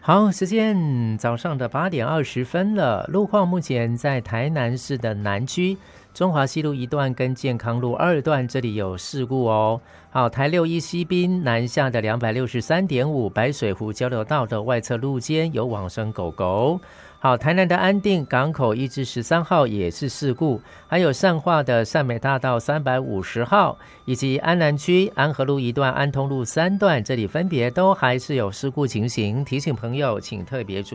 好，时间早上的8:20了。路况目前在台南市的南区中华西路1段跟健康路2段，这里有事故哦。好，台6E西滨南下的263.5白水湖交流道的外侧路肩有往生狗狗。好，台南的安定港口1至13号也是事故，还有善化的善美大道350号，以及安南区安和路1段、安通路3段，这里分别都还是有事故情形，提醒朋友请特别注意。